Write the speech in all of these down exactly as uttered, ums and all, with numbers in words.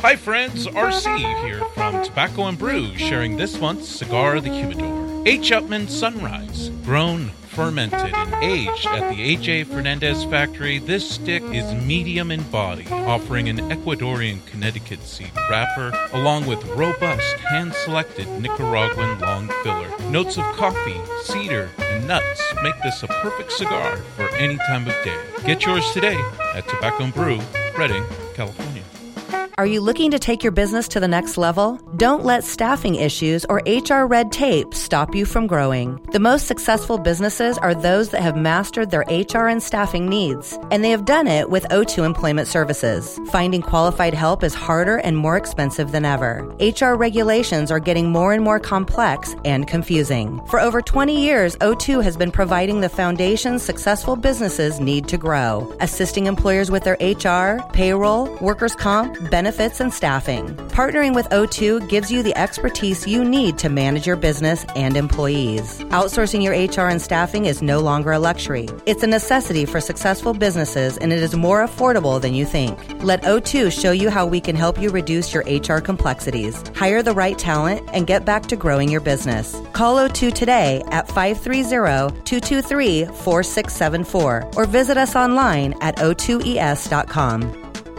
Hi friends, R C here from Tobacco and Brew, sharing this month's Cigar of the Humidor. H. Upmann Sunrise, grown, fermented, and aged at the A J Fernandez factory, this stick is medium in body, offering an Ecuadorian Connecticut seed wrapper, along with robust, hand-selected Nicaraguan long filler. Notes of coffee, cedar, and nuts make this a perfect cigar for any time of day. Get yours today at Tobacco and Brew, Redding, California. Are you looking to take your business to the next level? Don't let staffing issues or H R red tape stop you from growing. The most successful businesses are those that have mastered their H R and staffing needs, and they have done it with O two Employment Services. Finding qualified help is harder and more expensive than ever. H R regulations are getting more and more complex and confusing. For over twenty years, O two has been providing the foundation successful businesses need to grow, assisting employers with their H R, payroll, workers' comp, benefits, benefits, and staffing. Partnering with O two gives you the expertise you need to manage your business and employees. Outsourcing your H R and staffing is no longer a luxury. It's a necessity for successful businesses, and it is more affordable than you think. Let O two show you how we can help you reduce your H R complexities, hire the right talent, and get back to growing your business. Call O two today at five three zero, two two three, four six seven four or visit us online at O two E S dot com.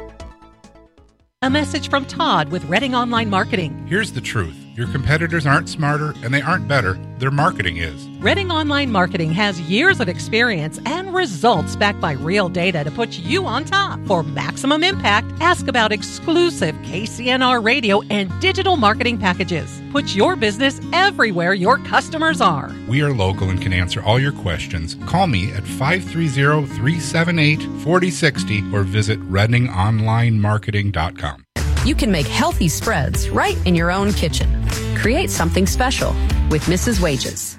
A message from Todd with Redding Online Marketing. Here's the truth. Your competitors aren't smarter and they aren't better. Their marketing is. Redding Online Marketing has years of experience and results backed by real data to put you on top. For maximum impact, ask about exclusive K C N R radio and digital marketing packages. Put your business everywhere your customers are. We are local and can answer all your questions. Call me at five three zero, three seven eight, four zero six zero or visit redding online marketing dot com. You can make healthy spreads right in your own kitchen. Create something special with Missus Wages.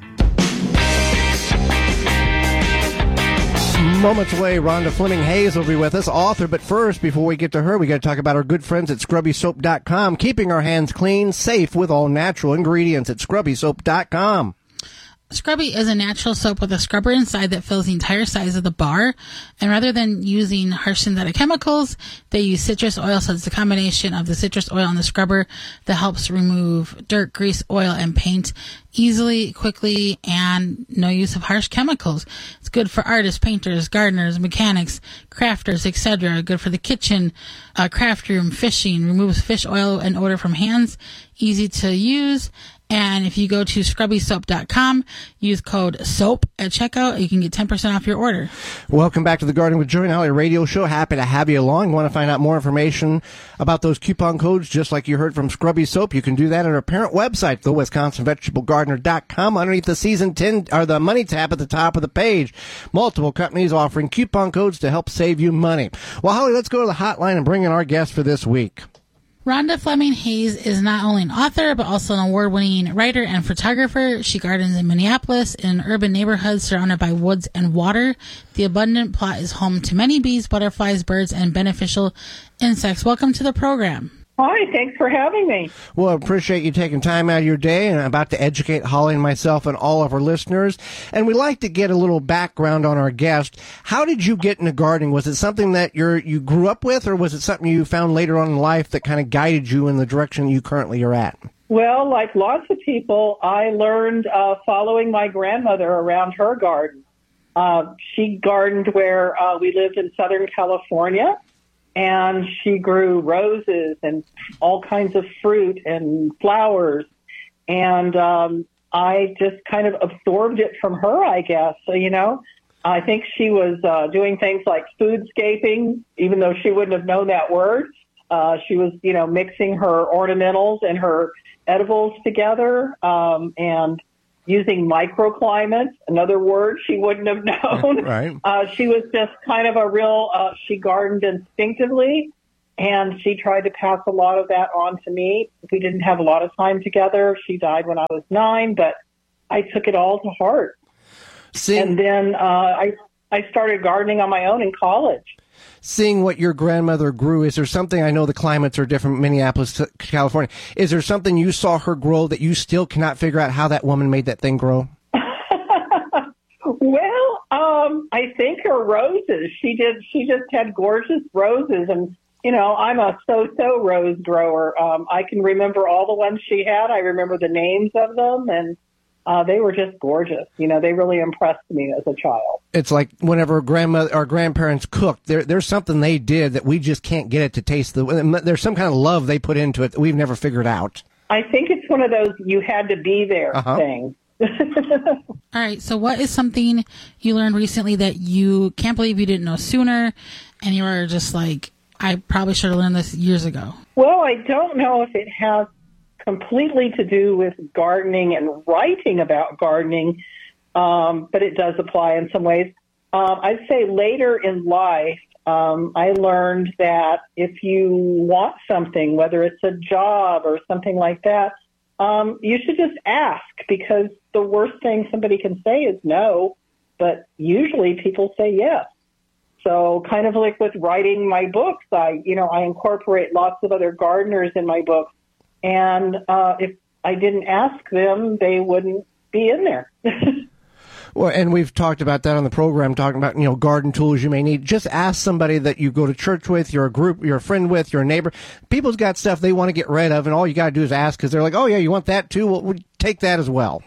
Moments away, Rhonda Fleming Hayes will be with us, author. But first, before we get to her, we got to talk about our good friends at Scrubby Soap dot com, keeping our hands clean, safe with all natural ingredients at Scrubby Soap dot com. Scrubby is a natural soap with a scrubber inside that fills the entire size of the bar. And rather than using harsh synthetic chemicals, they use citrus oil. So it's a combination of the citrus oil and the scrubber that helps remove dirt, grease, oil, and paint easily, quickly, and no use of harsh chemicals. It's good for artists, painters, gardeners, mechanics, crafters, et cetera. Good for the kitchen, uh, craft room, fishing, removes fish oil and odor from hands. Easy to use. And if you go to Scrubby Soap dot com, use code SOAP at checkout, you can get ten percent off your order. Welcome back to the Garden with Joy and Holly radio show. Happy to have you along. Want to find out more information about those coupon codes, just like you heard from Scrubby Soap? You can do that at our parent website, the Wisconsin Vegetable Gardener dot com, underneath the Season ten, or the Money tab at the top of the page. Multiple companies offering coupon codes to help save you money. Well, Holly, let's go to the hotline and bring in our guest for this week. Rhonda Fleming Hayes is not only an author, but also an award-winning writer and photographer. She gardens in Minneapolis in urban neighborhoods surrounded by woods and water. The abundant plot is home to many bees, butterflies, birds, and beneficial insects. Welcome to the program. Hi, thanks for having me. Well, I appreciate you taking time out of your day, and I'm about to educate Holly and myself and all of our listeners. And we like to get a little background on our guest. How did you get into gardening? Was it something that you're, you grew up with, or was it something you found later on in life that kind of guided you in the direction you currently are at? Well, like lots of people, I learned uh, following my grandmother around her garden. Uh, she gardened where uh, we lived in Southern California. And she grew roses and all kinds of fruit and flowers. And um, I just kind of absorbed it from her, I guess. So, you know, I think she was uh, doing things like foodscaping, even though she wouldn't have known that word. Uh, she was, you know, mixing her ornamentals and her edibles together um, and using microclimates, another word she wouldn't have known. Right. Uh, she was just kind of a real, uh, she gardened instinctively, and she tried to pass a lot of that on to me. We didn't have a lot of time together. She died when I was nine, but I took it all to heart. See, and then uh, I, I started gardening on my own in college. Seeing what your grandmother grew, is there something, I know the climates are different, Minneapolis to California, is there something you saw her grow that you still cannot figure out how that woman made that thing grow? Well, um, I think her roses, she did, she just had gorgeous roses, and, you know, I'm a so-so rose grower. Um, I can remember all the ones she had. I remember the names of them, and uh, they were just gorgeous. You know, they really impressed me as a child. It's like whenever grandmother or grandparents cooked, there, there's something they did that we just can't get it to taste. The, there's some kind of love they put into it that we've never figured out. I think it's one of those you had to be there uh-huh. things. All right. So what is something you learned recently that you can't believe you didn't know sooner, and you were just like, I probably should have learned this years ago? Well, I don't know if it has completely to do with gardening and writing about gardening, um, but it does apply in some ways. Um, I'd say later in life, um, I learned that if you want something, whether it's a job or something like that, um, you should just ask, because the worst thing somebody can say is no, but usually people say yes. So kind of like with writing my books, I, you know, I incorporate lots of other gardeners in my books. And uh, if I didn't ask them, they wouldn't be in there. Well, and we've talked about that on the program, talking about, you know, garden tools you may need. Just ask somebody that you go to church with, you're a group, you're a friend with, you're a neighbor. People's got stuff they want to get rid of, and all you got to do is ask, because they're like, oh, yeah, you want that too? Well, we'll take that as well.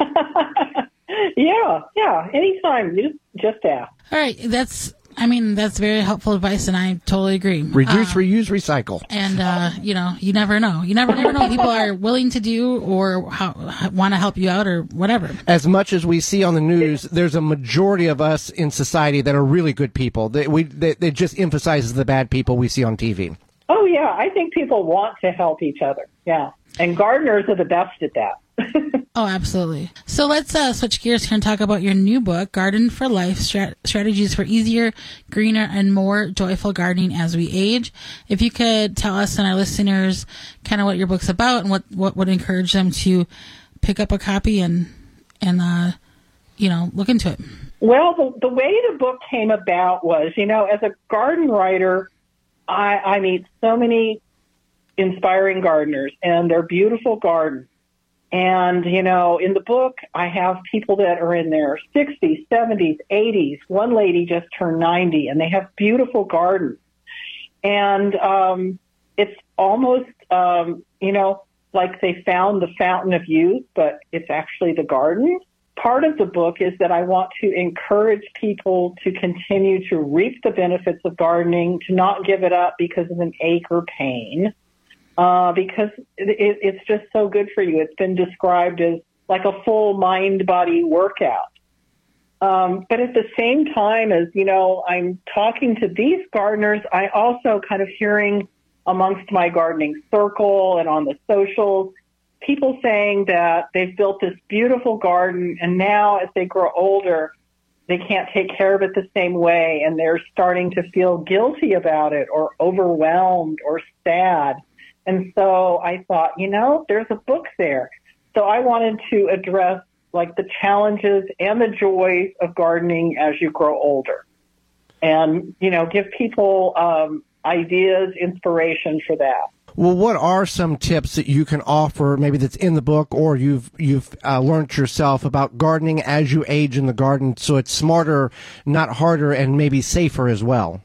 yeah, yeah, anytime. You just ask. All right, that's... I mean, that's very helpful advice, and I totally agree. Reduce, uh, reuse, recycle. And, uh, you know, you never know. You never, never know what people are willing to do or how, want to help you out or whatever. As much as we see on the news, there's a majority of us in society that are really good people. They, we, they, it just emphasizes the bad people we see on T V. Oh, yeah. I think people want to help each other. Yeah. And gardeners are the best at that. Oh, absolutely. So let's uh, switch gears here and talk about your new book, Garden for Life, Strat- Strategies for Easier, Greener, and More Joyful Gardening as We Age. If you could tell us and our listeners kind of what your book's about and what, what would encourage them to pick up a copy and, and uh, you know, look into it. Well, the, the way the book came about was, you know, as a garden writer, I, I meet so many inspiring gardeners, and they're beautiful gardens. And, you know, in the book, I have people that are in their sixties, seventies, eighties. One lady just turned ninety, and they have beautiful gardens. And um, it's almost, um, you know, like they found the fountain of youth, but it's actually the garden. Part of the book is that I want to encourage people to continue to reap the benefits of gardening, to not give it up because of an ache or pain. Uh, because it, it's just so good for you. It's been described as like a full mind-body workout. Um, but at the same time as, you know, I'm talking to these gardeners, I also kind of hearing amongst my gardening circle and on the socials, people saying that they've built this beautiful garden, and now as they grow older, they can't take care of it the same way, and they're starting to feel guilty about it or overwhelmed or sad. And so I thought, you know, there's a book there. So I wanted to address like the challenges and the joys of gardening as you grow older, and, you know, give people um, ideas, inspiration for that. Well, what are some tips that you can offer, maybe that's in the book or you've you've uh, learned yourself about gardening as you age in the garden, so it's smarter, not harder, and maybe safer as well?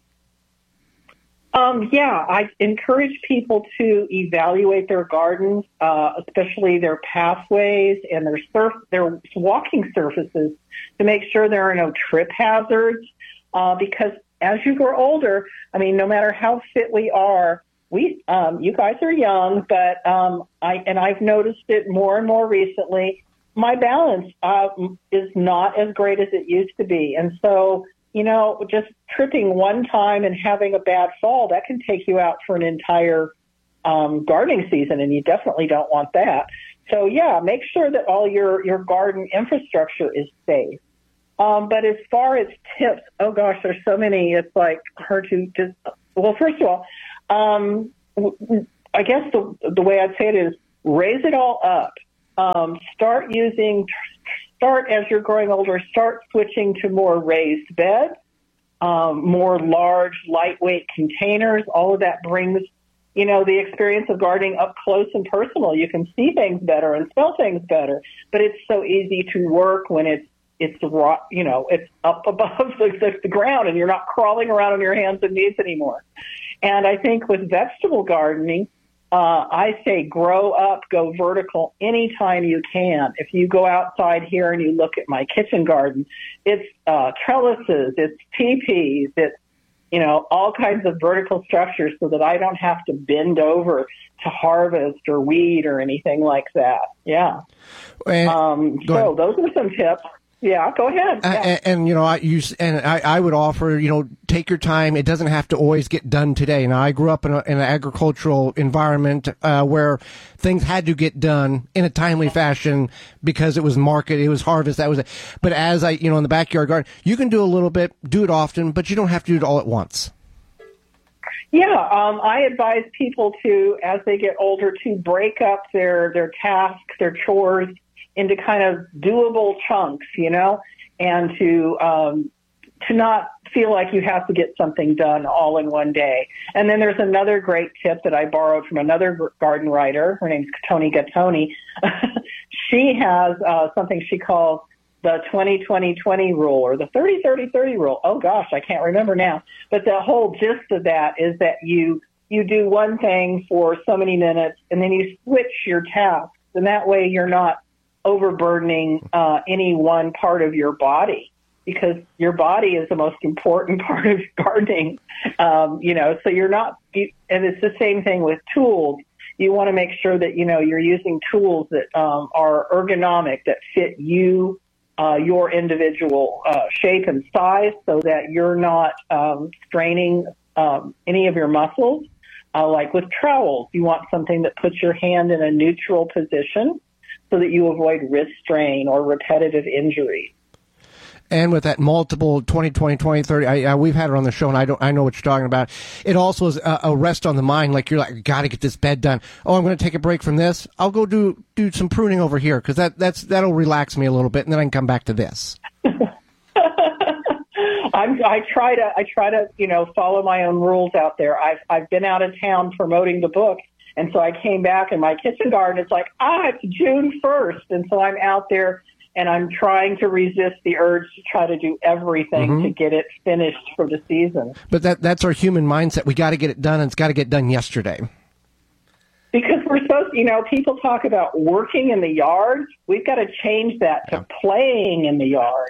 Um, yeah, I encourage people to evaluate their gardens, uh, especially their pathways and their surf, their walking surfaces, to make sure there are no trip hazards. Uh, because as you grow older, I mean, no matter how fit we are, we, um, you guys are young, but um, I and I've noticed it more and more recently. My balance uh, is not as great as it used to be, and so, you know, just tripping one time and having a bad fall, that can take you out for an entire um, gardening season, and you definitely don't want that. So, yeah, make sure that all your, your garden infrastructure is safe. Um, but as far as tips, oh, gosh, there's so many. It's like hard to just, well, first of all, um, I guess the, the way I'd say it is raise it all up. Um, start using Start as you're growing older, start switching to more raised beds, um, more large, lightweight containers. All of that brings, you know, the experience of gardening up close and personal. You can see things better and smell things better, but it's so easy to work when it's it's raw, you know, it's up above the, the, the ground, and you're not crawling around on your hands and knees anymore. And I think with vegetable gardening, uh, I say grow up, go vertical anytime you can. If you go outside here and you look at my kitchen garden, it's uh, trellises, it's teepees, it's, you know, all kinds of vertical structures so that I don't have to bend over to harvest or weed or anything like that. Yeah. And, um, so those are some tips. Yeah, go ahead. Yeah. And, and, you know, I use, and I, I would offer, you know, take your time. It doesn't have to always get done today. Now, I grew up in, a, in an agricultural environment uh, where things had to get done in a timely fashion because it was market, it was harvest, that was it. But as I, you know, in the backyard garden, you can do a little bit, do it often, but you don't have to do it all at once. Yeah, um, I advise people to, as they get older, to break up their, their tasks, their chores, into kind of doable chunks, you know, and to um, to not feel like you have to get something done all in one day. And then there's another great tip that I borrowed from another garden writer. Her name's Tony Gattoni. She has uh, something she calls the twenty twenty twenty rule, or the thirty thirty thirty rule. Oh gosh, I can't remember now. But the whole gist of that is that you you do one thing for so many minutes, and then you switch your tasks, and that way you're not overburdening uh, any one part of your body, because your body is the most important part of gardening. Um, you know, so you're not, you, and it's the same thing with tools. You want to make sure that, you know, you're using tools that um, are ergonomic, that fit you, uh, your individual uh, shape and size, so that you're not um, straining um, any of your muscles. Uh, like with trowels, you want something that puts your hand in a neutral position, so that you avoid wrist strain or repetitive injury. And with that multiple twenty twenty, twenty thirty, I, I, we've had it on the show, and I don't, I know what you're talking about. It also is a, a rest on the mind. Like you're like, got to get this bed done. Oh, I'm going to take a break from this. I'll go do do some pruning over here, because that that's that'll relax me a little bit, and then I can come back to this. I'm, I try to I try to you know follow my own rules out there. I've I've been out of town promoting the book. And so I came back, and my kitchen garden, it's like, ah, it's June first. And so I'm out there, and I'm trying to resist the urge to try to do everything mm-hmm. to get it finished for the season. But that that's our human mindset. We got to get it done, and it's got to get done yesterday. Because we're supposed to, you know, people talk about working in the yard. We've got to change that to yeah. playing in the yard.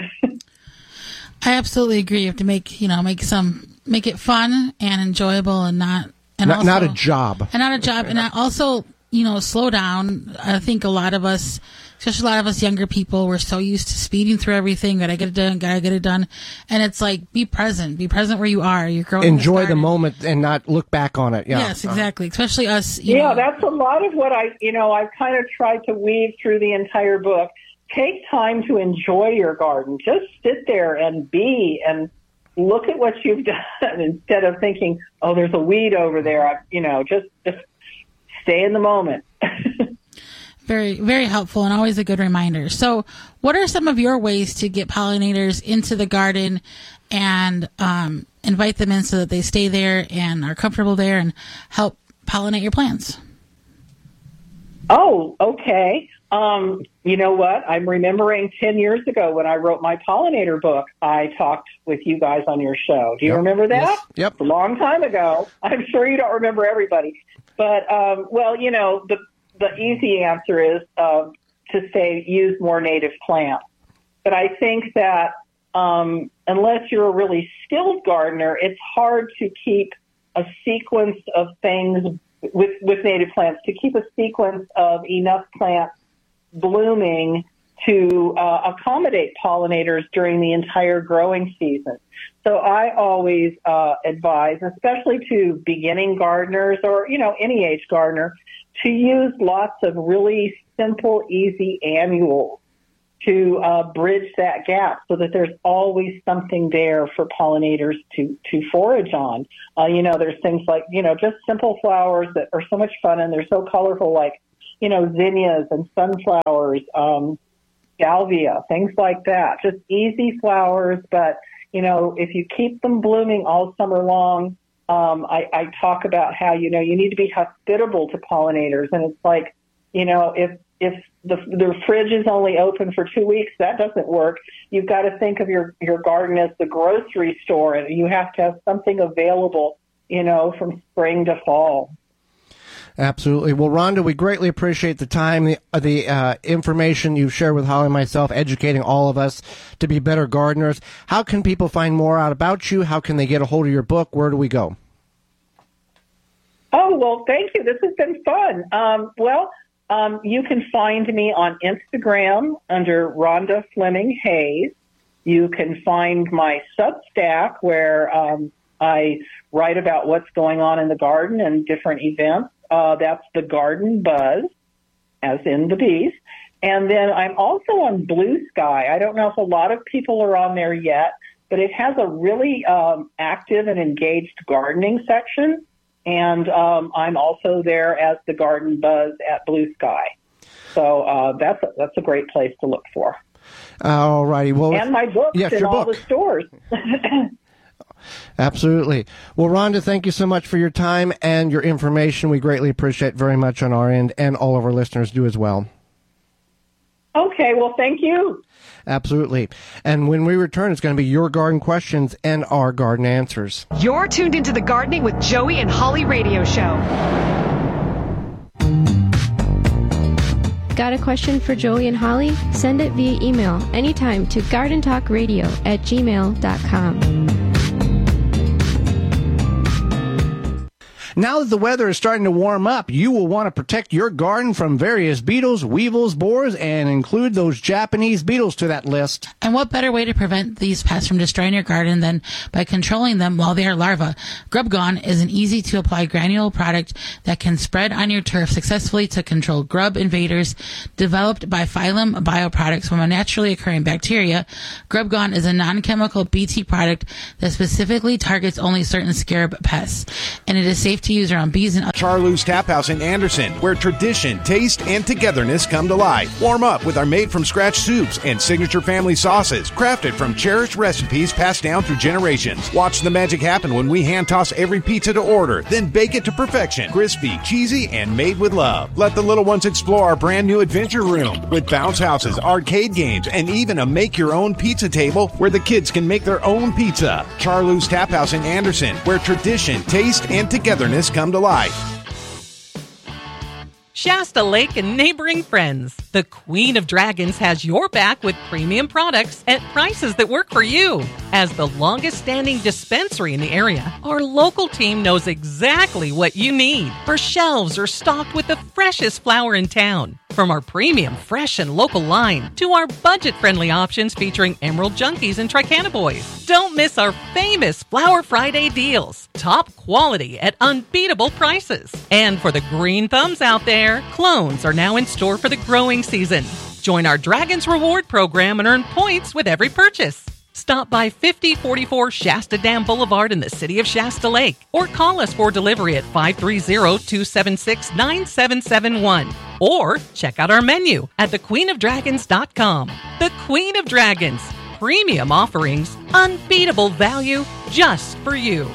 I absolutely agree. You have to make, you know, make some, make it fun and enjoyable, and not, And not, also, not a job. And not a job. And also, you know, slow down. I think a lot of us, especially a lot of us younger people, we're so used to speeding through everything. Gotta get it done, gotta get it done. And it's like, be present. Be present where you are. You're growing. Enjoy the moment and not look back on it. Yeah. Yes, exactly. Especially us. You yeah, know. That's a lot of what I, you know, I've kind of tried to weave through the entire book. Take time to enjoy your garden. Just sit there and be and look at what you've done instead of thinking, oh, there's a weed over there. I, you know, just, just stay in the moment. Very, very helpful, and always a good reminder. So what are some of your ways to get pollinators into the garden and um, invite them in so that they stay there and are comfortable there and help pollinate your plants? Oh, okay. Um, you know what? I'm remembering ten years ago when I wrote my pollinator book, I talked with you guys on your show. Do you yep. remember that? Yes. Yep. It's a long time ago. I'm sure you don't remember everybody. But, um, well, you know, the, the easy answer is uh, to say use more native plants. But I think that um, unless you're a really skilled gardener, it's hard to keep a sequence of things with, with native plants, to keep a sequence of enough plants blooming to uh, accommodate pollinators during the entire growing season. So I always uh, advise, especially to beginning gardeners or, you know, any age gardener, to use lots of really simple, easy annuals to uh, bridge that gap so that there's always something there for pollinators to, to forage on. Uh, you know, there's things like, you know, just simple flowers that are so much fun and they're so colorful, like, you know, zinnias and sunflowers, um, salvia, things like that. Just easy flowers, but, you know, if you keep them blooming all summer long, um, I, I talk about how, you know, you need to be hospitable to pollinators. And it's like, you know, if if the, the fridge is only open for two weeks, that doesn't work. You've got to think of your, your garden as the grocery store, and you have to have something available, you know, from spring to fall. Absolutely. Well, Rhonda, we greatly appreciate the time, the, the uh, information you've shared with Holly and myself, educating all of us to be better gardeners. How can people find more out about you? How can they get a hold of your book? Where do we go? Oh, well, thank you. This has been fun. Um, well, um, you can find me on Instagram under Rhonda Fleming Hayes. You can find my Substack where um, I write about what's going on in the garden and different events. Uh, that's the Garden Buzz, as in the bees. And then I'm also on Blue Sky. I don't know if a lot of people are on there yet, but it has a really um, active and engaged gardening section. And um, I'm also there as the Garden Buzz at Blue Sky. So uh, that's a, that's a great place to look for. All righty. Well, and my books yes, in your all book. the stores. Absolutely. Well, Rhonda, thank you so much for your time and your information. We greatly appreciate very much on our end, and all of our listeners do as well. Okay, well, thank you. Absolutely. And when we return, it's going to be your garden questions and our garden answers. You're tuned into the Gardening with Joey and Holly radio show. Got a question for Joey and Holly? Send it via email anytime to gardentalkradio at gmail dot com. Now that the weather is starting to warm up, you will want to protect your garden from various beetles, weevils, borers, and include those Japanese beetles to that list. And what better way to prevent these pests from destroying your garden than by controlling them while they are larvae? Grub Gone is an easy-to-apply granule product that can spread on your turf successfully to control grub invaders. Developed by Phylum Bioproducts from a naturally occurring bacteria, Grub Gone is a non-chemical B T product that specifically targets only certain scarab pests, and it is safe to use around bees and other. Charlou's Tap House in Anderson, where tradition, taste, and togetherness come to life. Warm up with our made-from-scratch soups and signature family sauces, crafted from cherished recipes passed down through generations. Watch the magic happen when we hand-toss every pizza to order, then bake it to perfection. Crispy, cheesy, and made with love. Let the little ones explore our brand-new adventure room with bounce houses, arcade games, and even a make-your-own pizza table where the kids can make their own pizza. Charlou's Tap House in Anderson, where tradition, taste, and togetherness come to life. Shasta Lake and neighboring friends. The Queen of Dragons has your back with premium products at prices that work for you. As the longest standing dispensary in the area, our local team knows exactly what you need. Our shelves are stocked with the freshest flower in town. From our premium, fresh, and local line to our budget-friendly options featuring Emerald Junkies and Tricanaboys. Don't miss our famous Flower Friday deals. Top quality at unbeatable prices. And for the green thumbs out there, clones are now in store for the growing season. Join our Dragons Reward program and earn points with every purchase. Stop by fifty forty-four Shasta Dam Boulevard in the city of Shasta Lake or call us for delivery at five three zero, two seven six, nine seven seven one or check out our menu at the queen of dragons dot com. The Queen of Dragons. Premium offerings, unbeatable value just for you.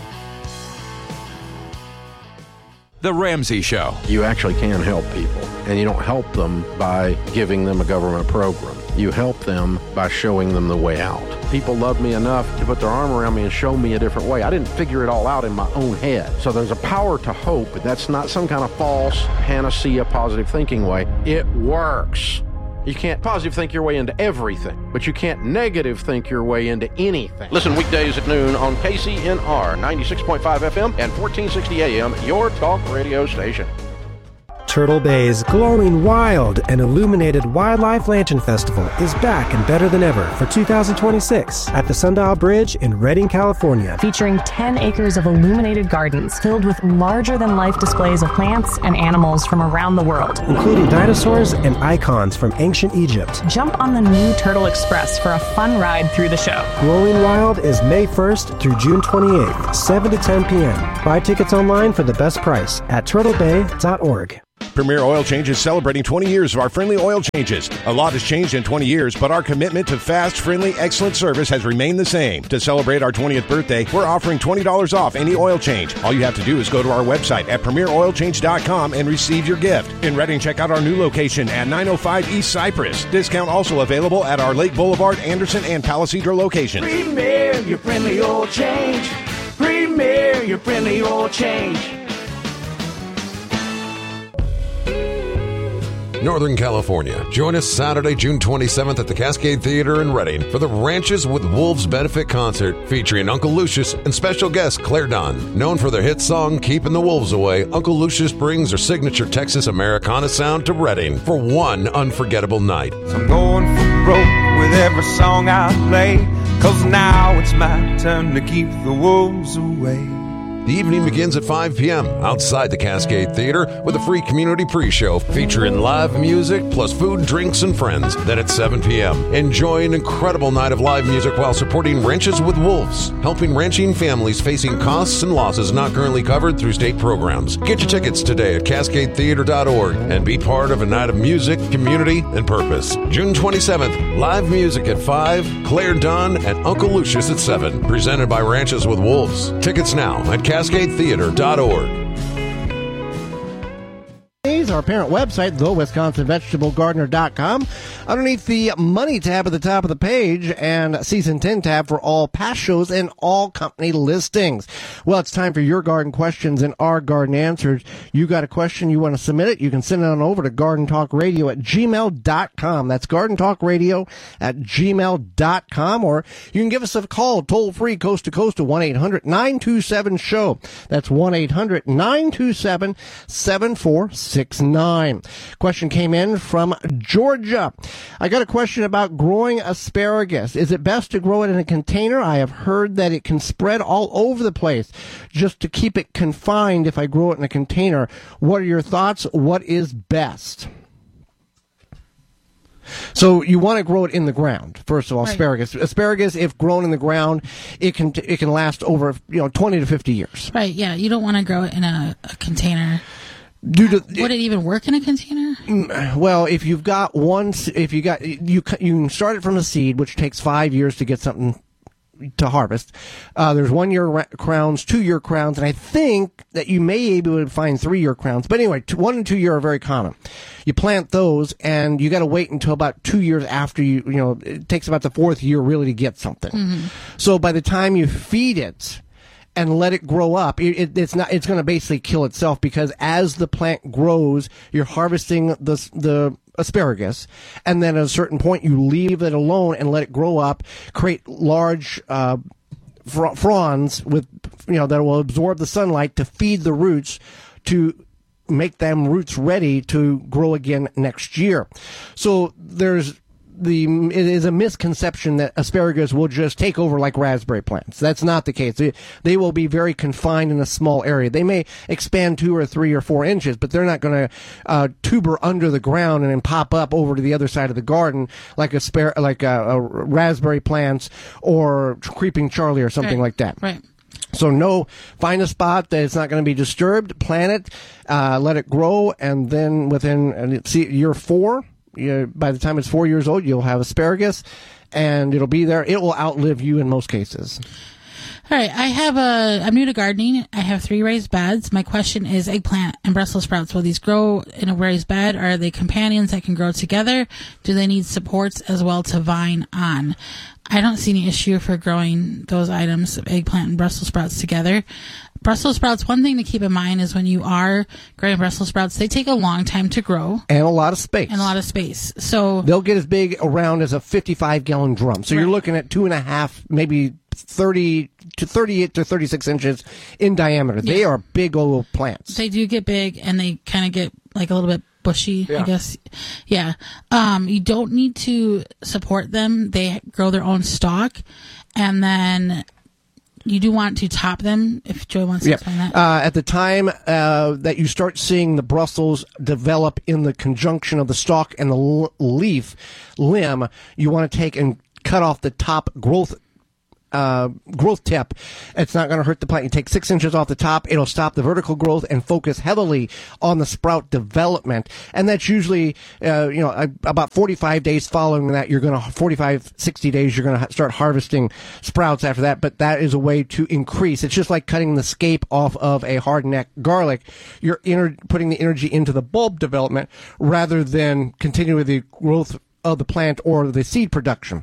The Ramsey Show. You actually can help people, and you don't help them by giving them a government program. You help them by showing them the way out. People love me enough to put their arm around me and show me a different way. I didn't figure it all out in my own head. So there's a power to hope. That's not some kind of false panacea positive thinking way. It works. You can't positive think your way into everything, but you can't negative think your way into anything. Listen weekdays at noon on K C N R ninety-six point five F M and fourteen sixty A M, your talk radio station. Turtle Bay's Glowing Wild and Illuminated Wildlife Lantern Festival is back and better than ever for two thousand twenty-six at the Sundial Bridge in Redding, California. Featuring ten acres of illuminated gardens filled with larger-than-life displays of plants and animals from around the world, including dinosaurs and icons from ancient Egypt. Jump on the new Turtle Express for a fun ride through the show. Glowing Wild is May first through June twenty-eighth, seven to ten p.m. Buy tickets online for the best price at turtle bay dot org. Premier Oil Change is celebrating twenty years of our friendly oil changes. A lot has changed in twenty years, but our commitment to fast, friendly, excellent service has remained the same. To celebrate our twentieth birthday, we're offering twenty dollars off any oil change. All you have to do is go to our website at premier oil change dot com and receive your gift. In Reading, check out our new location at nine oh five East Cypress. Discount also available at our Lake Boulevard, Anderson, and Palisadro locations. Premier, your friendly oil change. Premier, your friendly oil change. Northern California. Join us Saturday, June twenty-seventh at the Cascade Theater in Reading for the Ranches with Wolves benefit concert featuring Uncle Lucius and special guest Claire Dunn. Known for their hit song Keeping the Wolves Away, Uncle Lucius brings their signature Texas Americana sound to Reading for one unforgettable night. So I'm going for broke with every song I play, 'cause now it's my turn to keep the wolves away. The evening begins at five p.m. outside the Cascade Theater with a free community pre-show featuring live music plus food, drinks, and friends. Then at seven p.m., enjoy an incredible night of live music while supporting Ranches with Wolves, helping ranching families facing costs and losses not currently covered through state programs. Get your tickets today at cascade theater dot org and be part of a night of music, community, and purpose. June twenty-seventh, live music at five, Claire Dunn and Uncle Lucius at seven, presented by Ranches with Wolves. Tickets now at cascade theater dot org. Our parent website, the wisconsin vegetable gardener dot com. Underneath the Money tab at the top of the page and Season ten tab for all past shows and all company listings. Well, it's time for your garden questions and our garden answers. You got a question, you want to submit it, you can send it on over to garden talk radio at gmail dot com. That's garden talk radio at gmail dot com. Or you can give us a call toll free coast to coast to one eight hundred nine two seven show. That's one eight hundred nine two seven seven four six nine. Question came in from Georgia. I got a question about growing asparagus. Is it best to grow it in a container? I have heard that it can spread all over the place. Just to keep it confined if I grow it in a container. What are your thoughts? What is best? So you want to grow it in the ground, first of all, right. asparagus. Asparagus, if grown in the ground, it can it can last over you know twenty to fifty years. Right, yeah. You don't want to grow it in a, a container. Due to, Would it even work in a container? Well, if you've got one, if you got you, you can start it from a seed, which takes five years to get something to harvest. Uh, there's one year ra- crowns, two year crowns, and I think that you may be able to find three year crowns. But anyway, two, one and two year are very common. You plant those, and you got to wait until about two years after you. You know, it takes about the fourth year really to get something. Mm-hmm. So by the time you feed it and let it grow up, it, it, it's not. It's going to basically kill itself, because as the plant grows, you're harvesting the the asparagus, and then at a certain point you leave it alone and let it grow up, create large uh, fr- fronds with you know that will absorb the sunlight to feed the roots to make them roots ready to grow again next year. So there's. The, it is a misconception that asparagus will just take over like raspberry plants. That's not the case. They, they will be very confined in a small area. They may expand two or three or four inches, but they're not going to uh, tuber under the ground and then pop up over to the other side of the garden like aspar- like a, a raspberry plants or creeping Charlie or something right. like that. Right. So no, find a spot that it's not going to be disturbed, plant it, uh, let it grow, and then within uh, see, year four, You, by the time it's four years old, you'll have asparagus, and it'll be there. It will outlive you in most cases. All right, I have a. I'm new to gardening. I have three raised beds. My question is eggplant and Brussels sprouts. Will these grow in a raised bed? Are they companions that can grow together? Do they need supports as well to vine on? I don't see any issue for growing those items, eggplant and Brussels sprouts, together. Brussels sprouts, one thing to keep in mind is when you are growing Brussels sprouts, they take a long time to grow. And a lot of space. And a lot of space. So they'll get as big around as a fifty-five gallon drum. So right. You're looking at two and a half, maybe thirty to thirty-eight to thirty-six inches in diameter. Yeah. They are big old plants. They do get big, and they kind of get like a little bit bushy, yeah. I guess. Yeah. Um, you don't need to support them. They grow their own stalk. And then you do want to top them, if Joy wants to yeah. explain that. Uh, at the time uh, that you start seeing the Brussels develop in the conjunction of the stalk and the l- leaf limb, you want to take and cut off the top growth uh, growth tip. It's not going to hurt the plant. You take six inches off the top. It'll stop the vertical growth and focus heavily on the sprout development. And that's usually, uh, you know, about forty-five days following that, you're going to, forty-five, sixty days, you're going to start harvesting sprouts after that. But that is a way to increase. It's just like cutting the scape off of a hard-neck garlic. You're ener- putting the energy into the bulb development rather than continuing with the growth of the plant or the seed production.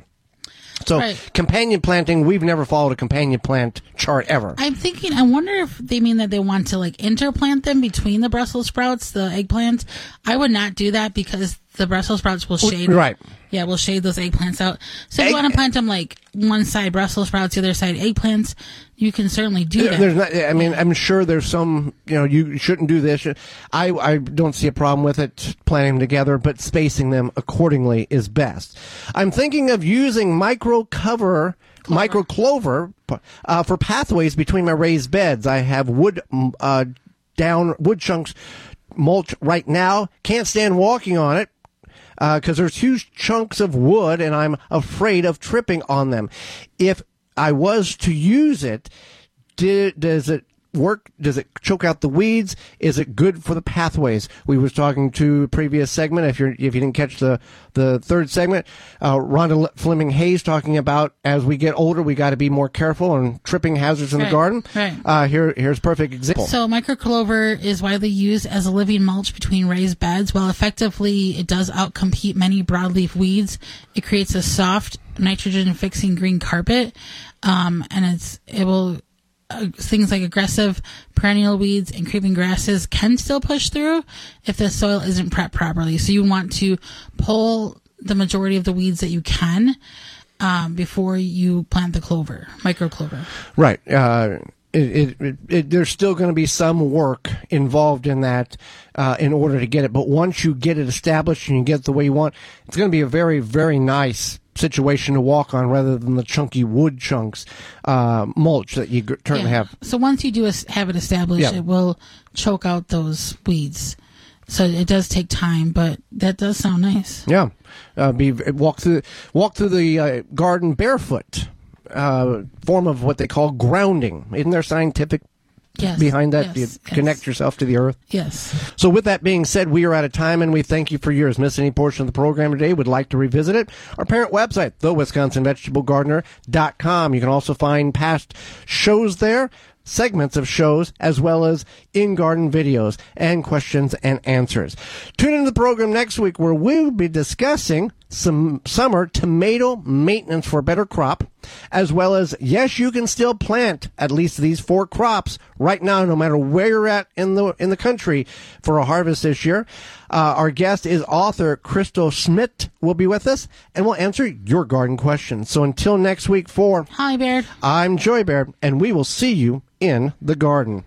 So right. companion planting, we've never followed a companion plant chart ever. I'm thinking, I wonder if they mean that they want to like interplant them between the Brussels sprouts, the eggplants. I would not do that because the Brussels sprouts will shade. Right. Yeah, we'll shade those eggplants out. So if Egg- you want to plant them like one side Brussels sprouts, the other side eggplants, you can certainly do that. There's not, I mean, I'm sure there's some, you know, you shouldn't do this. I, I don't see a problem with it, planting them together, but spacing them accordingly is best. I'm thinking of using micro cover, micro clover uh, for pathways between my raised beds. I have wood, uh, down wood chunks mulch right now. Can't stand walking on it. Because uh, there's huge chunks of wood, and I'm afraid of tripping on them. If I was to use it, did, does it work? Does it choke out the weeds? Is it good for the pathways? We was talking to a previous segment. If you're if you didn't catch the the third segment, uh, Rhonda Fleming Hayes talking about as we get older, we got to be more careful on tripping hazards in right, the garden. Right. Uh, here here's a perfect example. So microclover is widely used as a living mulch between raised beds. While effectively it does outcompete many broadleaf weeds, it creates a soft nitrogen fixing green carpet, um, and it's it will. Uh, things like aggressive perennial weeds and creeping grasses can still push through if the soil isn't prepped properly. So you want to pull the majority of the weeds that you can um, before you plant the clover, micro clover. Right. Uh, it, it, it, there's still going to be some work involved in that uh, in order to get it. But once you get it established and you get it the way you want, it's going to be a very, very nice situation to walk on rather than the chunky wood chunks uh, mulch that you currently yeah. have. So once you do have it established, yeah. it will choke out those weeds. So it does take time, but that does sound nice. Yeah, uh, be walk through walk through the uh, garden barefoot. Uh, form of what they call grounding. Isn't there scientific yes, behind that? Yes, you yes. connect yourself to the earth? Yes. So with that being said, we are out of time, and we thank you for yours. Missed any portion of the program today, would like to revisit it? Our parent website, the wisconsin vegetable gardener dot com. You can also find past shows there, segments of shows, as well as in-garden videos and questions and answers. Tune into the program next week where we'll be discussing some summer tomato maintenance for a better crop, as well as, yes, you can still plant at least these four crops right now, no matter where you're at in the in the country for a harvest this year. Uh, our guest is author Crystal Schmidt will be with us, and we'll answer your garden questions. So until next week for Holly Baird, I'm Joy Baird, and we will see you in the garden.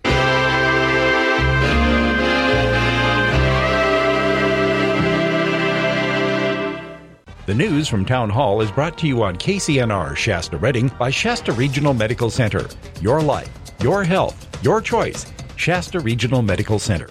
The news from Town Hall is brought to you on K C N R Shasta Redding by Shasta Regional Medical Center. Your life, your health, your choice. Shasta Regional Medical Center.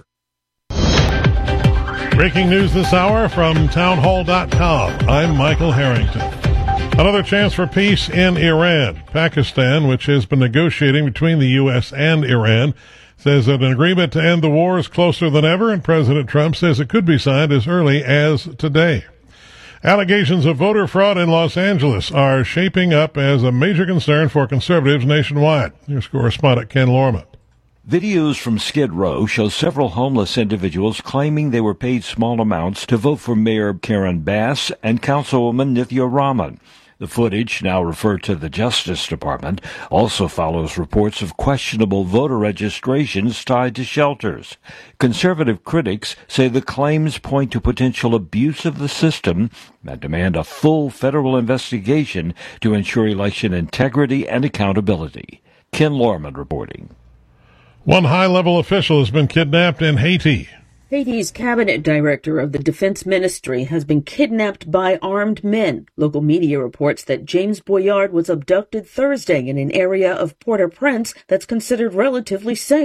Breaking news this hour from town hall dot com. I'm Michael Harrington. Another chance for peace in Iran. Pakistan, which has been negotiating between the U S and Iran, says that an agreement to end the war is closer than ever, and President Trump says it could be signed as early as today. Allegations of voter fraud in Los Angeles are shaping up as a major concern for conservatives nationwide. Here's correspondent Ken Lorman. Videos from Skid Row show several homeless individuals claiming they were paid small amounts to vote for Mayor Karen Bass and Councilwoman Nithya Raman. The footage, now referred to the Justice Department, also follows reports of questionable voter registrations tied to shelters. Conservative critics say the claims point to potential abuse of the system and demand a full federal investigation to ensure election integrity and accountability. Ken Lorman reporting. One high-level official has been kidnapped in Haiti. Haiti's cabinet director of the defense ministry has been kidnapped by armed men. Local media reports that James Boyard was abducted Thursday in an area of Port-au-Prince that's considered relatively safe.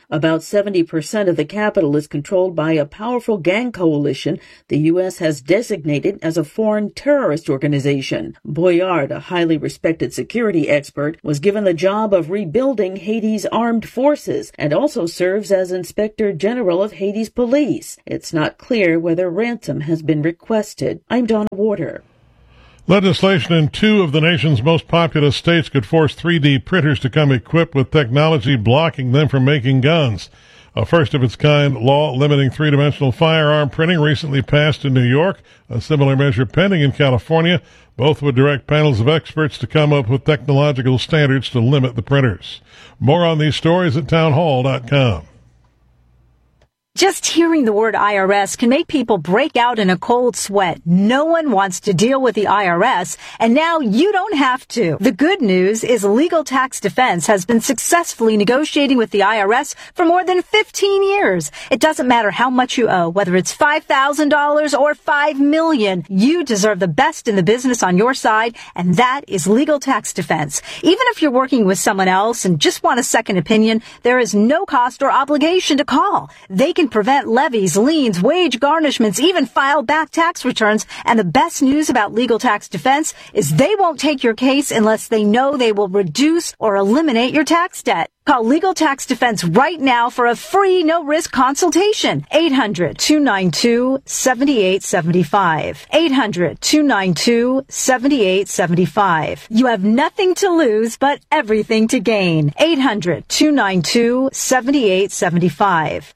About seventy percent of the capital is controlled by a powerful gang coalition the U S has designated as a foreign terrorist organization. Boyard, a highly respected security expert, was given the job of rebuilding Haiti's armed forces and also serves as Inspector General of Haiti's police. It's not clear whether ransom has been requested. I'm Donna Warder. Legislation in two of the nation's most populous states could force three D printers to come equipped with technology blocking them from making guns. A first-of-its-kind law limiting three-dimensional firearm printing recently passed in New York. A similar measure pending in California. Both would direct panels of experts to come up with technological standards to limit the printers. More on these stories at townhall dot com. Just hearing the word I R S can make people break out in a cold sweat. No one wants to deal with the I R S, and now you don't have to. The good news is Legal Tax Defense has been successfully negotiating with the I R S for more than fifteen years. It doesn't matter how much you owe, whether it's five thousand dollars or five million dollars. You deserve the best in the business on your side, and that is Legal Tax Defense. Even if you're working with someone else and just want a second opinion, there is no cost or obligation to call. They can prevent levies, liens, wage garnishments, even file back tax returns. And the best news about Legal Tax Defense is they won't take your case unless they know they will reduce or eliminate your tax debt. Call Legal Tax Defense right now for a free, no-risk consultation. eight hundred, two nine two, seven eight seven five. eight hundred, two nine two, seven eight seven five. You have nothing to lose, but everything to gain. eight hundred, two nine two, seven eight seven five.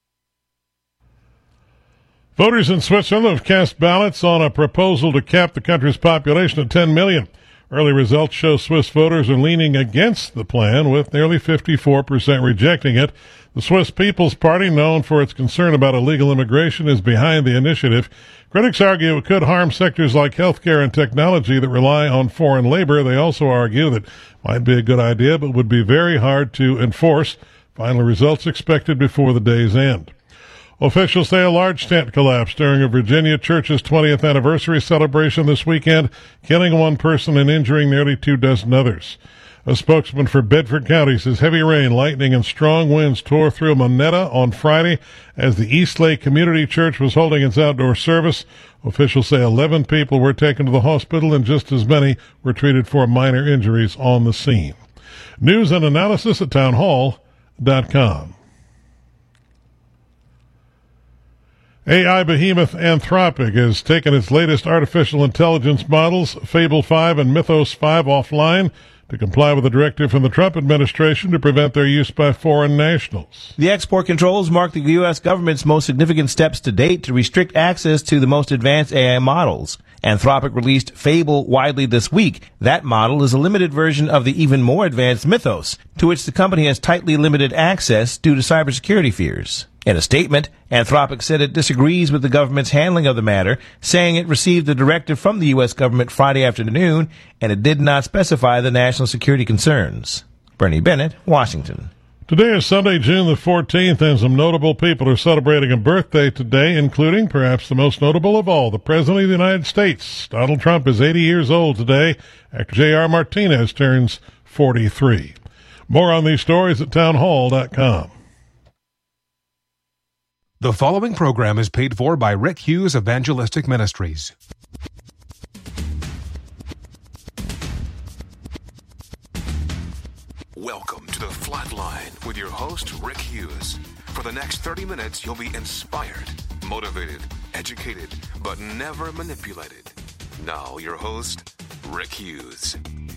Voters in Switzerland have cast ballots on a proposal to cap the country's population at ten million. Early results show Swiss voters are leaning against the plan, with nearly fifty-four percent rejecting it. The Swiss People's Party, known for its concern about illegal immigration, is behind the initiative. Critics argue it could harm sectors like healthcare and technology that rely on foreign labor. They also argue that it might be a good idea, but would be very hard to enforce. Final results expected before the day's end. Officials say a large tent collapsed during a Virginia church's twentieth anniversary celebration this weekend, killing one person and injuring nearly two dozen others. A spokesman for Bedford County says heavy rain, lightning, and strong winds tore through Monetta on Friday as the East Lake Community Church was holding its outdoor service. Officials say eleven people were taken to the hospital and just as many were treated for minor injuries on the scene. News and analysis at townhall dot com. A I behemoth Anthropic has taken its latest artificial intelligence models, Fable five and Mythos five, offline to comply with a directive from the Trump administration to prevent their use by foreign nationals. The export controls mark the U S government's most significant steps to date to restrict access to the most advanced A I models. Anthropic released Fable widely this week. That model is a limited version of the even more advanced Mythos, to which the company has tightly limited access due to cybersecurity fears. In a statement, Anthropic said it disagrees with the government's handling of the matter, saying it received the directive from the U S government Friday afternoon, and it did not specify the national security concerns. Bernie Bennett, Washington. Today is Sunday, June the fourteenth, and some notable people are celebrating a birthday today, including perhaps the most notable of all, the President of the United States. Donald Trump is eighty years old today. Actor J R Martinez turns forty-three. More on these stories at townhall dot com. The following program is paid for by Rick Hughes Evangelistic Ministries. Welcome to the Flatline with your host, Rick Hughes. For the next thirty minutes, you'll be inspired, motivated, educated, but never manipulated. Now, your host, Rick Hughes.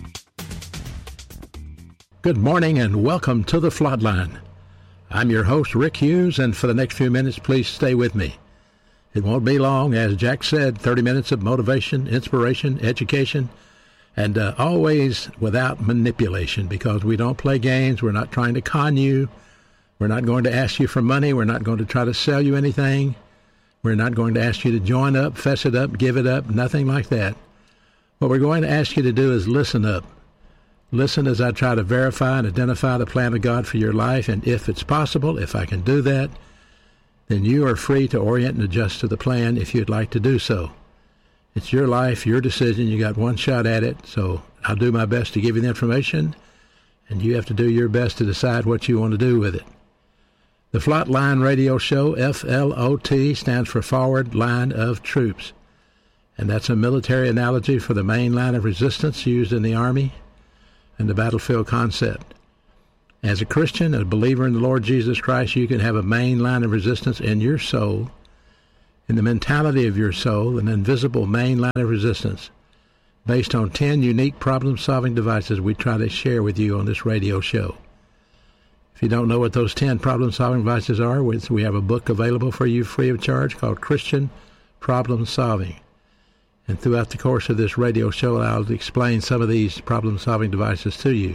Good morning and welcome to the Flatline. I'm your host, Rick Hughes, and for the next few minutes, please stay with me. It won't be long. As Jack said, thirty minutes of motivation, inspiration, education, and uh, always without manipulation, because we don't play games. We're not trying to con you. We're not going to ask you for money. We're not going to try to sell you anything. We're not going to ask you to join up, fess it up, give it up, nothing like that. What we're going to ask you to do is listen up. Listen as I try to verify and identify the plan of God for your life, and if it's possible, if I can do that, then you are free to orient and adjust to the plan if you'd like to do so. It's your life, your decision. You got one shot at it, so I'll do my best to give you the information, and you have to do your best to decide what you want to do with it. The Flot Line Radio Show, F L O T, stands for Forward Line of Troops. And that's a military analogy for the main line of resistance used in the Army and the battlefield concept. As a Christian, a believer in the Lord Jesus Christ, you can have a main line of resistance in your soul, in the mentality of your soul, an invisible main line of resistance based on ten unique problem-solving devices we try to share with you on this radio show. If you don't know what those ten problem-solving devices are, we have a book available for you free of charge called Christian Problem Solving. And throughout the course of this radio show, I'll explain some of these problem-solving devices to you.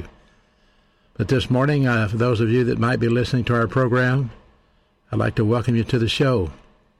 But this morning, uh, for those of you that might be listening to our program, I'd like to welcome you to the show.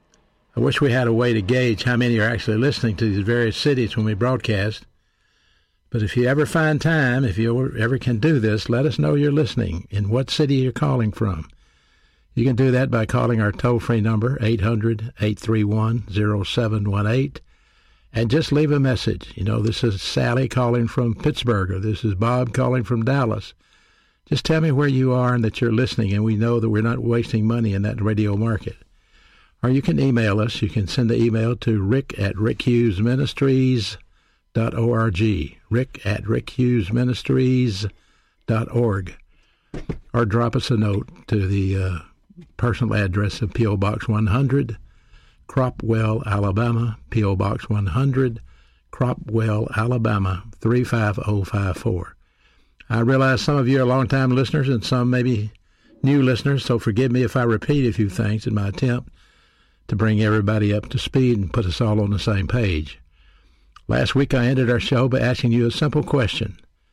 I wish we had a way to gauge how many are actually listening to these various cities when we broadcast. But if you ever find time, if you ever can do this, let us know you're listening and what city you're calling from. You can do that by calling our toll-free number, eight hundred, eight three one, oh seven one eight, and just leave a message. You know, this is Sally calling from Pittsburgh, or this is Bob calling from Dallas. Just tell me where you are and that you're listening, and we know that we're not wasting money in that radio market. Or you can email us. You can send the email to rick at rick hughes ministries dot org, rick at rick hughes ministries dot org, or drop us a note to the uh, personal address of P O. Box one hundred, Cropwell, Alabama, P O. Box one hundred, Cropwell, Alabama, three five oh five four. I realize some of you are long-time listeners and some maybe new listeners, so forgive me if I repeat a few things in my attempt to bring everybody up to speed and put us all on the same page. Last week I ended our show by asking you a simple question.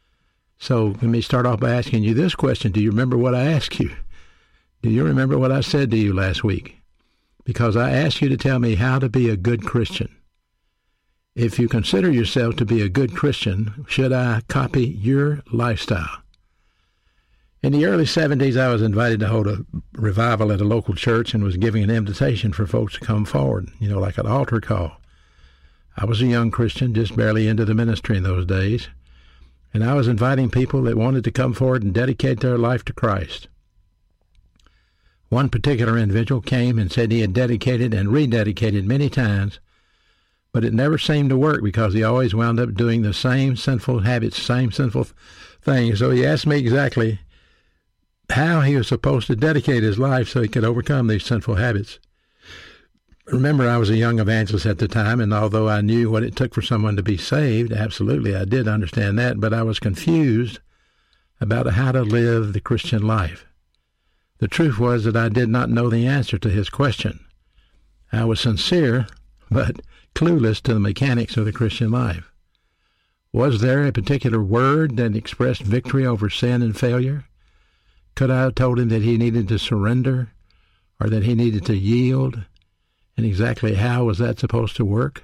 So let me start off by asking you this question. Do you remember what I asked you? Do you remember what I said to you last week? Because I asked you to tell me how to be a good Christian. If you consider yourself to be a good Christian, should I copy your lifestyle? In the early seventies, I was invited to hold a revival at a local church and was giving an invitation for folks to come forward, you know, like an altar call. I was a young Christian, just barely into the ministry in those days, and I was inviting people that wanted to come forward and dedicate their life to Christ. One particular individual came and said he had dedicated and rededicated many times, but it never seemed to work because he always wound up doing the same sinful habits, same sinful things. So he asked me exactly how he was supposed to dedicate his life so he could overcome these sinful habits. Remember, I was a young evangelist at the time, and although I knew what it took for someone to be saved, absolutely I did understand that, but I was confused about how to live the Christian life. The truth was that I did not know the answer to his question. I was sincere, but clueless to the mechanics of the Christian life. Was there a particular word that expressed victory over sin and failure? Could I have told him that he needed to surrender or that he needed to yield? And exactly how was that supposed to work?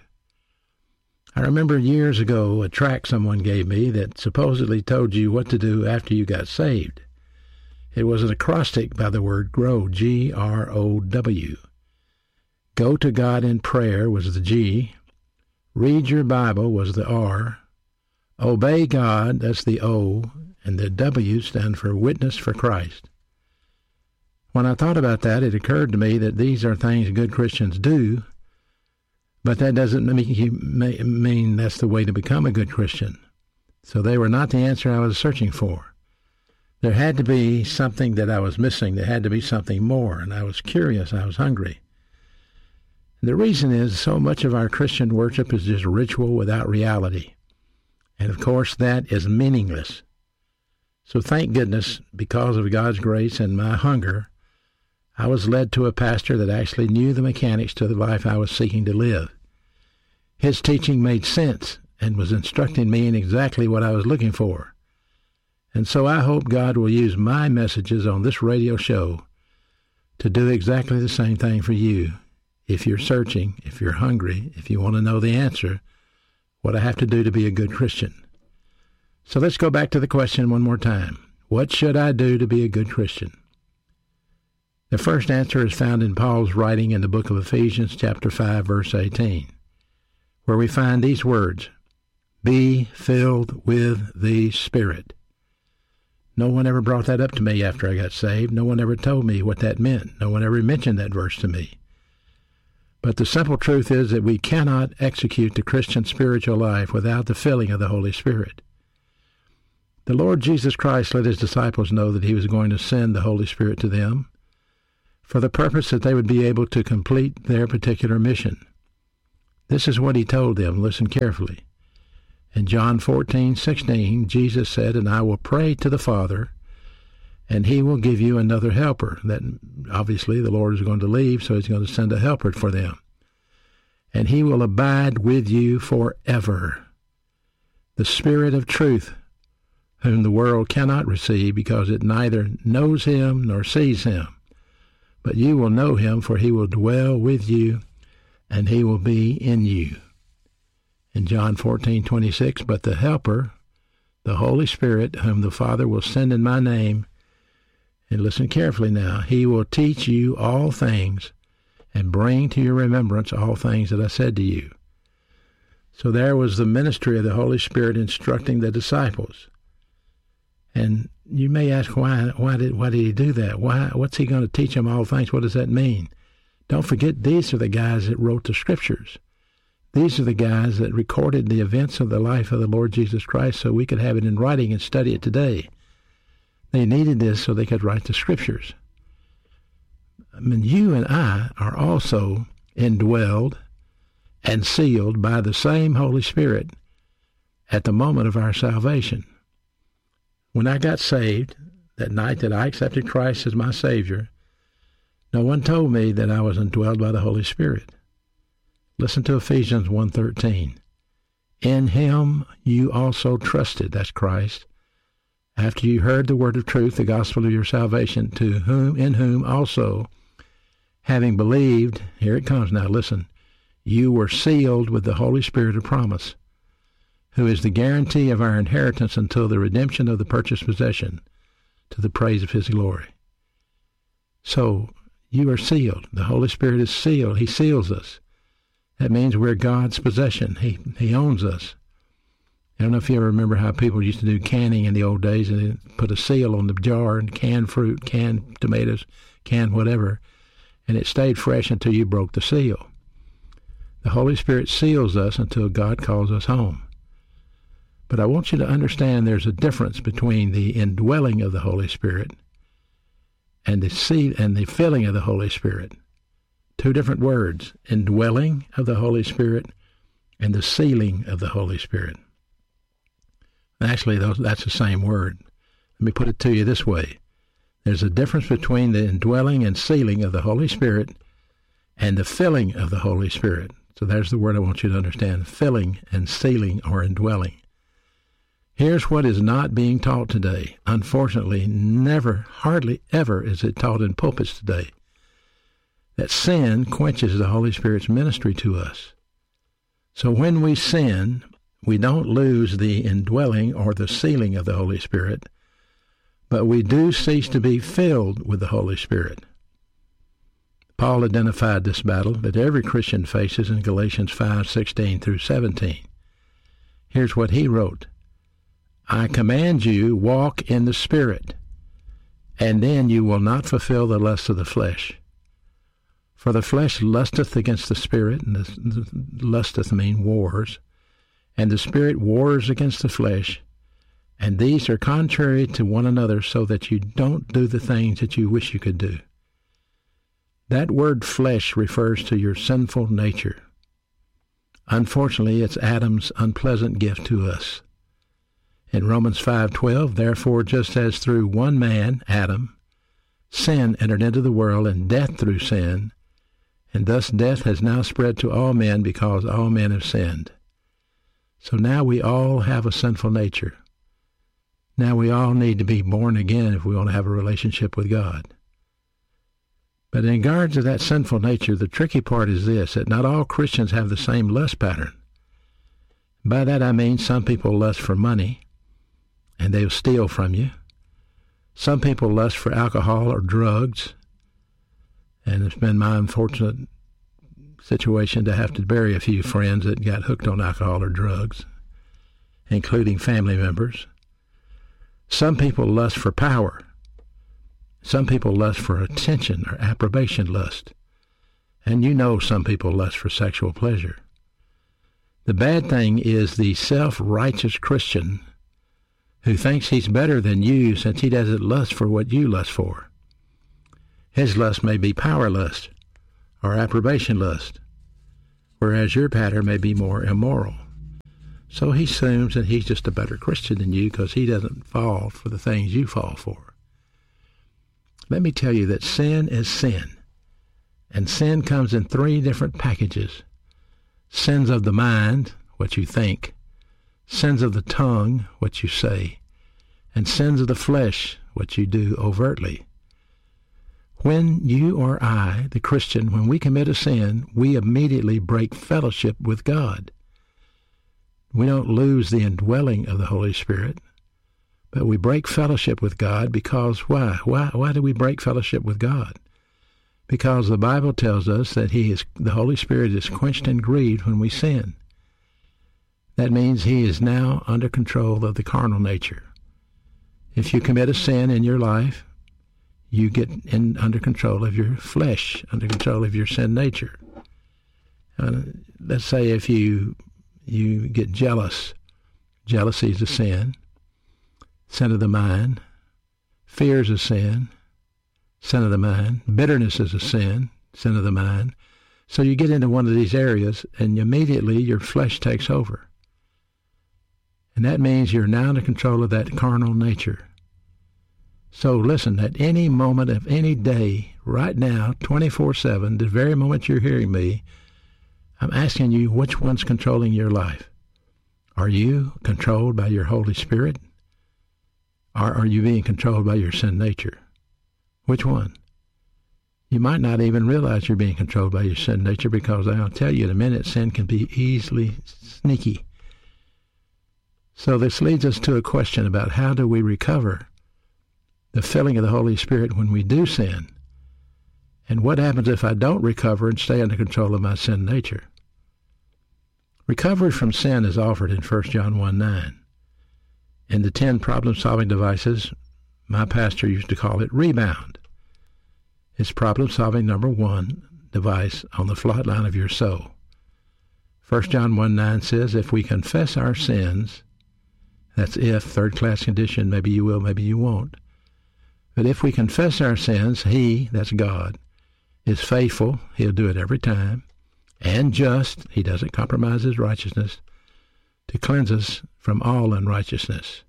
I remember years ago a tract someone gave me that supposedly told you what to do after you got saved. It was an acrostic by the word GROW, G R O W. Go to God in prayer was the G. Read your Bible was the R. Obey God, that's the O. And the W stand for Witness for Christ. When I thought about that, it occurred to me that these are things good Christians do, but that doesn't mean that's the way to become a good Christian. So they were not the answer I was searching for. There had to be something that I was missing. There had to be something more, and I was curious. I was hungry. The reason is so much of our Christian worship is just ritual without reality. And, of course, that is meaningless. So thank goodness, because of God's grace and my hunger, I was led to a pastor that actually knew the mechanics to the life I was seeking to live. His teaching made sense and was instructing me in exactly what I was looking for. And so I hope God will use my messages on this radio show to do exactly the same thing for you. If you're searching, if you're hungry, if you want to know the answer, what I have to do to be a good Christian. So let's go back to the question one more time. What should I do to be a good Christian? The first answer is found in Paul's writing in the book of Ephesians, chapter five, verse eighteen, where we find these words, be filled with the Spirit. No one ever brought that up to me after I got saved. No one ever told me what that meant. No one ever mentioned that verse to me. But the simple truth is that we cannot execute the Christian spiritual life without the filling of the Holy Spirit. The Lord Jesus Christ let his disciples know that he was going to send the Holy Spirit to them for the purpose that they would be able to complete their particular mission. This is what he told them. Listen carefully. In John fourteen sixteen, Jesus said, "And I will pray to the Father, and he will give you another helper." That obviously the Lord is going to leave, so he's going to send a helper for them. "And he will abide with you forever. The Spirit of truth, whom the world cannot receive, because it neither knows him nor sees him. But you will know him, for he will dwell with you, and he will be in you." In John fourteen twenty-six, "But the Helper, the Holy Spirit, whom the Father will send in my name," and listen carefully now, "he will teach you all things, and bring to your remembrance all things that I said to you." So there was the ministry of the Holy Spirit instructing the disciples. And you may ask, why why did why did he do that? Why what's he going to teach them all things? What does that mean? Don't forget, these are the guys that wrote the scriptures. These are the guys that recorded the events of the life of the Lord Jesus Christ so we could have it in writing and study it today. They needed this so they could write the scriptures. I mean, you and I are also indwelled and sealed by the same Holy Spirit at the moment of our salvation. When I got saved, that night that I accepted Christ as my Savior, no one told me that I was indwelled by the Holy Spirit. Listen to Ephesians one thirteen. "In him you also trusted," that's Christ, "after you heard the word of truth, the gospel of your salvation, to whom, in whom also, having believed," here it comes now, listen, "you were sealed with the Holy Spirit of promise, who is the guarantee of our inheritance until the redemption of the purchased possession, to the praise of his glory." So, you are sealed. The Holy Spirit is sealed. He seals us. That means we're God's possession. He He owns us. I don't know if you ever remember how people used to do canning in the old days and then put a seal on the jar and can fruit, can tomatoes, can whatever, and it stayed fresh until you broke the seal. The Holy Spirit seals us until God calls us home. But I want you to understand there's a difference between the indwelling of the Holy Spirit and the seal and the filling of the Holy Spirit. Two different words, indwelling of the Holy Spirit and the sealing of the Holy Spirit. Actually, those, that's the same word. Let me put it to you this way. There's a difference between the indwelling and sealing of the Holy Spirit and the filling of the Holy Spirit. So there's the word I want you to understand, filling and sealing or indwelling. Here's what is not being taught today. Unfortunately, never, hardly ever is it taught in pulpits today. That sin quenches the Holy Spirit's ministry to us. So when we sin, we don't lose the indwelling or the sealing of the Holy Spirit, but we do cease to be filled with the Holy Spirit. Paul identified this battle that every Christian faces in Galatians five sixteen through seventeen. Here's what he wrote. "I command you, walk in the Spirit, and then you will not fulfill the lusts of the flesh. For the flesh lusteth against the Spirit," and the, the lusteth mean wars, "and the Spirit wars against the flesh, and these are contrary to one another, so that you don't do the things that you wish you could do." That word flesh refers to your sinful nature. Unfortunately, it's Adam's unpleasant gift to us. In Romans five twelve, "Therefore, just as through one man, Adam, sin entered into the world, and death through sin, and thus death has now spread to all men because all men have sinned." So now we all have a sinful nature. Now we all need to be born again if we want to have a relationship with God. But in regards to that sinful nature, the tricky part is this, that not all Christians have the same lust pattern. By that I mean some people lust for money, and they'll steal from you. Some people lust for alcohol or drugs, and it's been my unfortunate situation to have to bury a few friends that got hooked on alcohol or drugs, including family members. Some people lust for power. Some people lust for attention or approbation lust. And you know some people lust for sexual pleasure. The bad thing is the self-righteous Christian who thinks he's better than you since he doesn't lust for what you lust for. His lust may be power lust or approbation lust, whereas your pattern may be more immoral. So he assumes that he's just a better Christian than you because he doesn't fall for the things you fall for. Let me tell you that sin is sin, and sin comes in three different packages. Sins of the mind, what you think, sins of the tongue, what you say, and sins of the flesh, what you do overtly. When you or I, the Christian, when we commit a sin, we immediately break fellowship with God. We don't lose the indwelling of the Holy Spirit, but we break fellowship with God because why? Why, why do we break fellowship with God? Because the Bible tells us that He is, the Holy Spirit is quenched and grieved when we sin. That means He is now under control of the carnal nature. If you commit a sin in your life, you get in under control of your flesh, under control of your sin nature. Uh, let's say if you you get jealous, jealousy is a sin, sin of the mind, fear is a sin, sin of the mind, bitterness is a sin, sin of the mind. So you get into one of these areas, and immediately your flesh takes over. And that means you're now under control of that carnal nature. So listen, at any moment of any day, right now, twenty-four seven, the very moment you're hearing me, I'm asking you which one's controlling your life. Are you controlled by your Holy Spirit? Or are you being controlled by your sin nature? Which one? You might not even realize you're being controlled by your sin nature because I'll tell you in a minute, sin can be easily sneaky. So this leads us to a question about how do we recover the filling of the Holy Spirit when we do sin? And what happens if I don't recover and stay under control of my sin nature? Recovery from sin is offered in First John one nine. In the ten problem-solving devices, my pastor used to call it rebound. It's problem-solving number one device on the flight line of your soul. First John one nine says, if we confess our sins, that's if, third-class condition, maybe you will, maybe you won't. But if we confess our sins, He, that's God, is faithful, He'll do it every time, and just, He doesn't compromise His righteousness, to cleanse us from all unrighteousness.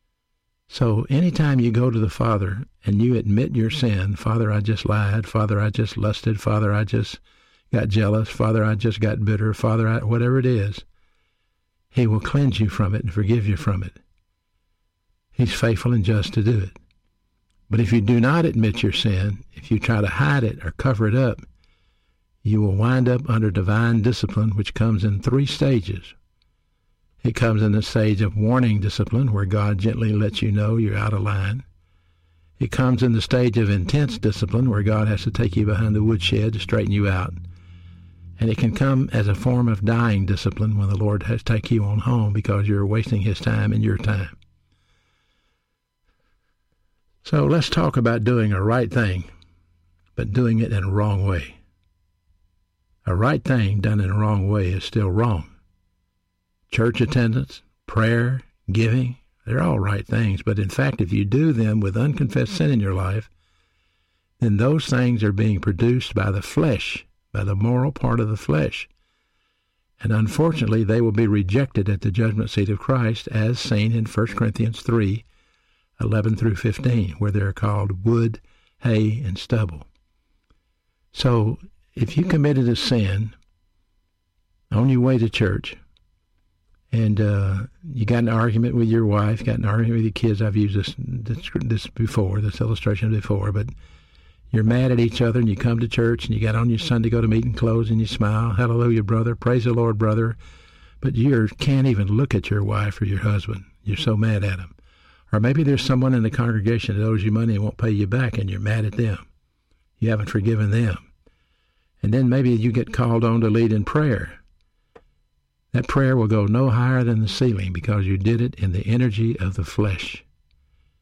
So anytime you go to the Father and you admit your sin, Father, I just lied, Father, I just lusted, Father, I just got jealous, Father, I just got bitter, Father, I, whatever it is, He will cleanse you from it and forgive you from it. He's faithful and just to do it. But if you do not admit your sin, if you try to hide it or cover it up, you will wind up under divine discipline, which comes in three stages. It comes in the stage of warning discipline, where God gently lets you know you're out of line. It comes in the stage of intense discipline, where God has to take you behind the woodshed to straighten you out. And it can come as a form of dying discipline, when the Lord has to take you on home because you're wasting His time and your time. So let's talk about doing a right thing, but doing it in a wrong way. A right thing done in a wrong way is still wrong. Church attendance, prayer, giving, they're all right things, but in fact, if you do them with unconfessed sin in your life, then those things are being produced by the flesh, by the moral part of the flesh. And unfortunately, they will be rejected at the judgment seat of Christ, as seen in First Corinthians three, eleven through fifteen, where they're called wood, hay, and stubble. So if you committed a sin on your way to church, and uh, you got an argument with your wife, got an argument with your kids, I've used this, this, this before, this illustration before, but you're mad at each other, and you come to church, and you got on your Sunday go-to-meeting clothes, and you smile, hallelujah, brother, praise the Lord, brother, but you can't even look at your wife or your husband. You're so mad at them. Or maybe there's someone in the congregation that owes you money and won't pay you back, and you're mad at them. You haven't forgiven them. And then maybe you get called on to lead in prayer. That prayer will go no higher than the ceiling because you did it in the energy of the flesh.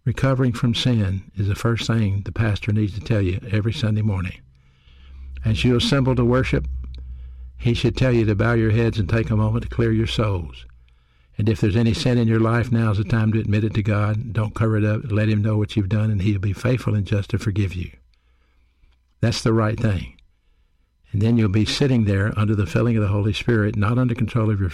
Recovering from sin is the first thing the pastor needs to tell you every Sunday morning. As you assemble to worship, he should tell you to bow your heads and take a moment to clear your souls. And if there's any sin in your life, now's the time to admit it to God. Don't cover it up. Let him know what you've done, and he'll be faithful and just to forgive you. That's the right thing. And then you'll be sitting there under the filling of the Holy Spirit, not under control of your